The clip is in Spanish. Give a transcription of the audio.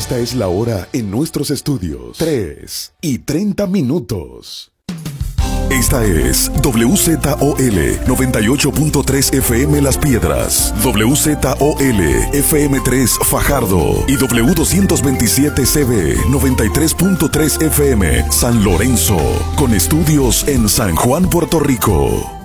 Esta es la hora en nuestros estudios. 3:30. Esta es WZOL 98.3 FM Las Piedras, WZOL FM 3 Fajardo y W227CB 93.3 FM San Lorenzo, con estudios en San Juan, Puerto Rico.